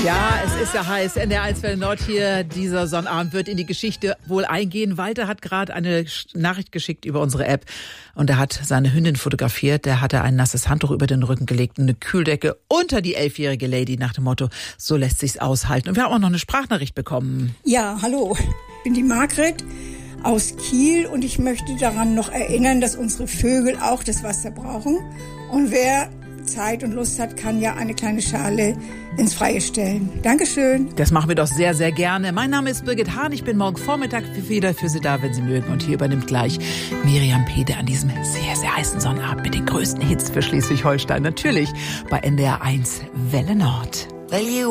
Ja, es ist ja heiß. NDR1 Welle Nord hier. Dieser Sonnabend wird in die Geschichte wohl eingehen. Walter hat gerade eine Nachricht geschickt über unsere App und er hat seine Hündin fotografiert. Der hatte ein nasses Handtuch über den Rücken gelegt und eine Kühldecke unter die 11-jährige Lady nach dem Motto, so lässt sich's aushalten. Und wir haben auch noch eine Sprachnachricht bekommen. Ja, hallo. Ich bin die Margret aus Kiel und ich möchte daran noch erinnern, dass unsere Vögel auch das Wasser brauchen. Und wer Zeit und Lust hat, kann ja eine kleine Schale ins Freie stellen. Dankeschön. Das machen wir doch sehr, sehr gerne. Mein Name ist Birgit Hahn. Ich bin morgen Vormittag wieder für Sie da, wenn Sie mögen. Und hier übernimmt gleich Miriam Pede an diesem sehr, sehr heißen Sonnabend mit den größten Hits für Schleswig-Holstein. Natürlich bei NDR1 Welle Nord.